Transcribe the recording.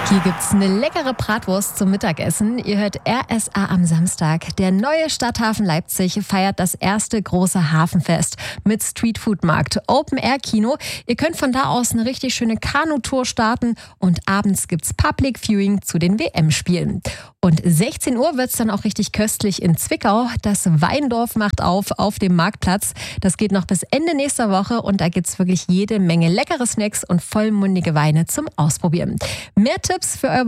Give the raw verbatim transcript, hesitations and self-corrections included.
Hier gibt's eine leckere Bratwurst zum Mittagessen. Ihr hört R S A am Samstag. Der neue Stadthafen Leipzig feiert das erste große Hafenfest mit Streetfood-Markt, Open-Air-Kino. Ihr könnt von da aus eine richtig schöne Kanutour starten und abends gibt's Public Viewing zu den W M-Spielen. Und sechzehn Uhr wird's dann auch richtig köstlich in Zwickau. Das Weindorf macht auf auf dem Marktplatz. Das geht noch bis Ende nächster Woche und da gibt's wirklich jede Menge leckere Snacks und vollmundige Weine zum Ausprobieren. Mehr Tipps für euer